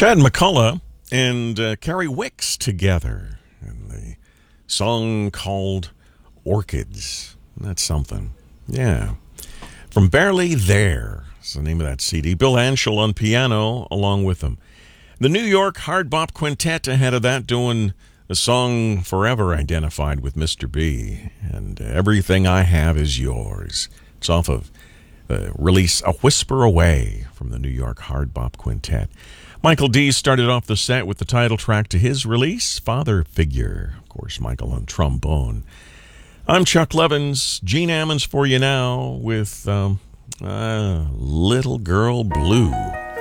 Chad McCullough and Carrie Wicks together in the song called Orchids. That's something. Yeah. From Barely There is the name of that CD. Bill Anshel on piano along with them. The New York Hard Bop Quintet ahead of that doing a song forever identified with Mr. B. And Everything I Have Is Yours. It's off of the release A Whisper Away from the New York Hard Bop Quintet. Michael D. started off the set with the title track to his release, Father Figure. Of course, Michael on trombone. I'm Chuck Levins. Gene Ammons for you now with Little Girl Blue.